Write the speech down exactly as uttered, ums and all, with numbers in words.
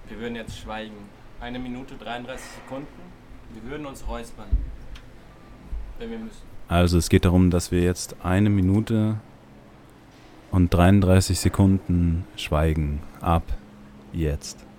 Wir würden jetzt schweigen. Eine Minute dreiunddreißig Sekunden. Wir würden uns räuspern, wenn wir müssen. Also es geht darum, dass wir jetzt eine Minute und dreiunddreißig Sekunden schweigen. Ab jetzt.